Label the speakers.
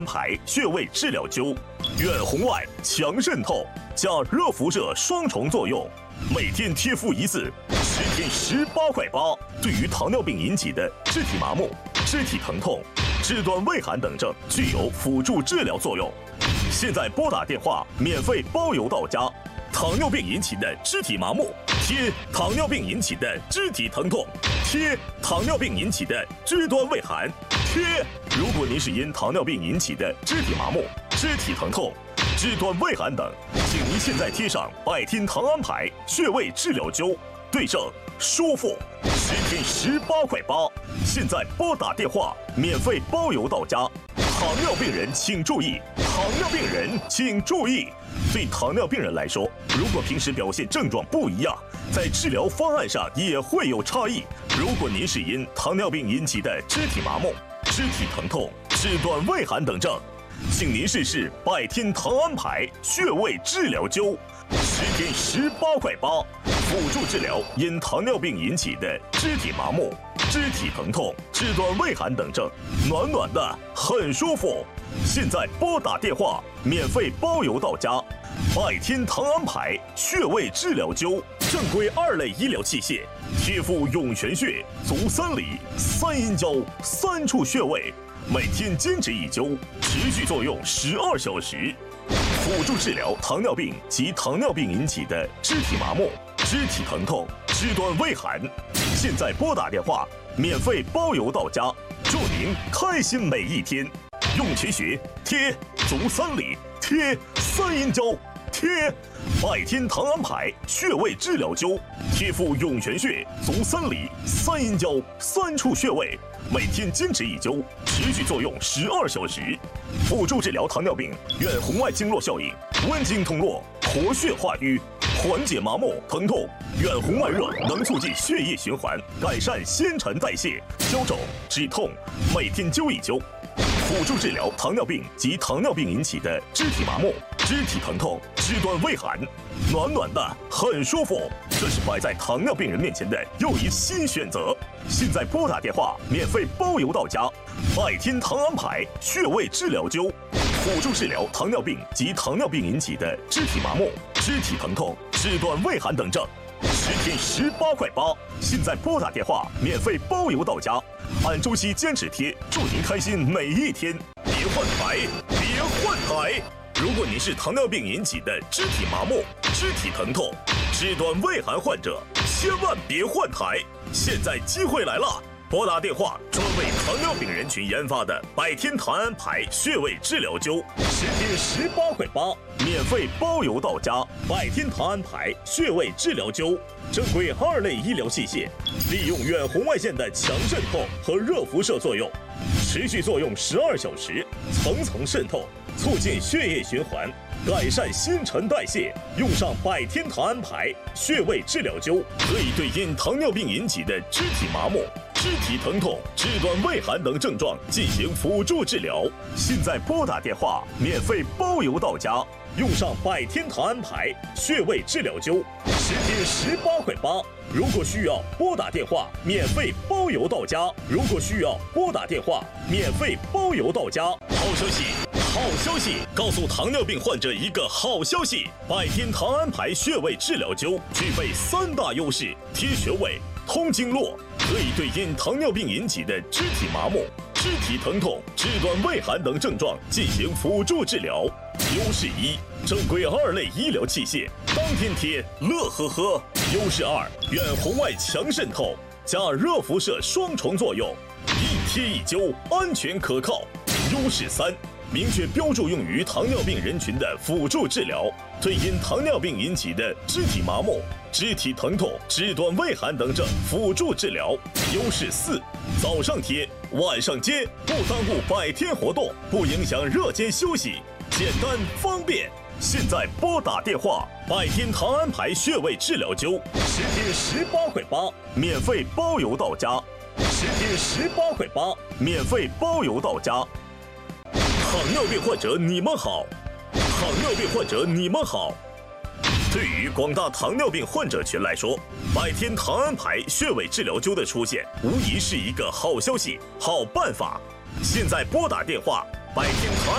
Speaker 1: 牌穴位治疗灸，远红外强渗透加热辐射双重作用，每天贴敷一次，10天18块8。对于糖尿病引起的肢体麻木、肢体疼痛、肢端畏寒等症，具有辅助治疗作用。现在拨打电话，免费包邮到家。糖尿病引起的肢体麻木，贴糖尿病引起的肢体疼痛，贴糖尿病引起的肢端畏寒，贴。如果您是因糖尿病引起的肢体麻木、肢体疼痛、肢端畏寒等，请您现在贴上百天糖安牌穴位治疗灸，对症舒服，10天18块8。现在拨打电话，免费包邮到家。糖尿病人请注意，糖尿病人请注意。对糖尿病人来说，如果平时表现症状不一样，在治疗方案上也会有差异。如果您是因糖尿病引起的肢体麻木、肢体疼痛、肢端畏寒等症，请您试试百天糖安牌穴位治疗灸，10天18块8，辅助治疗因糖尿病引起的肢体麻木、肢体疼痛、肢端畏寒等症，暖暖的，很舒服。现在拨打电话，免费包邮到家。百天糖安牌穴位治疗灸，正规2类医疗器械，贴敷涌泉穴、足三里、三阴交3处穴位，每天坚持一灸，持续作用12小时，辅助治疗糖尿病及糖尿病引起的肢体麻木、肢体疼痛、肢端畏寒。现在拨打电话，免费包邮到家，祝您开心每一天。涌泉穴贴足三里，贴三阴交，贴百天糖安牌穴位治疗灸，贴敷涌泉穴、足三里、三阴交3处穴位，每天坚持一灸，持续作用12小时，辅助治疗糖尿病远红外经络效应，温经通络，活血化瘀，缓解麻木疼痛。远红外热能促进血液循环，改善新陈代谢，消肿止痛，每天灸一灸。辅助治疗糖尿病及糖尿病引起的肢体麻木、肢体疼痛、肢端畏寒，暖暖的，很舒服。这是摆在糖尿病人面前的又一新选择。现在拨打电话，免费包邮到家。百天糖安牌穴位治疗灸，辅助治疗糖尿病及糖尿病引起的肢体麻木、肢体疼痛、肢端畏寒等症。10天18块8，现在拨打电话，免费包邮到家。按周期坚持贴，祝您开心每一天。别换台，别换台！如果您是糖尿病引起的肢体麻木、肢体疼痛、肢端畏寒患者，千万别换台！现在机会来了！拨打电话，专为糖尿病人群研发的百天糖安牌穴位治疗灸，10天18块8，免费包邮到家。百天糖安牌穴位治疗灸，正规2类医疗器械，利用远红外线的强渗透和热辐射作用，持续作用12小时，层层渗透，促进血液循环，改善新陈代谢。用上百天糖安牌穴位治疗灸，可以对因糖尿病引起的肢体麻木、肢体疼痛、肢端畏寒等症状进行辅助治疗。现在拨打电话，免费包邮到家。用上百天糖安牌穴位治疗灸，10天18块8。如果需要拨打电话，免费包邮到家。如果需要拨打电话，免费包邮到家。好消息！好消息！告诉糖尿病患者一个好消息：百天糖安牌穴位治疗灸具备3大优势：贴穴位、通经络，可以对因糖尿病引起的肢体麻木、肢体疼痛、肢端畏寒等症状进行辅助治疗。优势1，正规2类医疗器械，当天贴，乐呵呵。优势2，远红外强渗透加热辐射双重作用，一贴一灸，安全可靠。优势3，明确标注用于糖尿病人群的辅助治疗，对因糖尿病引起的肢体麻木、肢体疼痛、肢端畏寒等症辅助治疗。优势4，早上贴，晚上接，不耽误百天活动，不影响热间休息，简单方便。现在拨打电话，百天糖安牌穴位治疗灸，10天18块8，免费包邮到家。10天18块8，免费包邮到家。糖尿病患者你们好，糖尿病患者你们好。对于广大糖尿病患者群来说，百天糖安牌穴位治疗灸的出现，无疑是一个好消息、好办法。现在拨打电话，百天糖安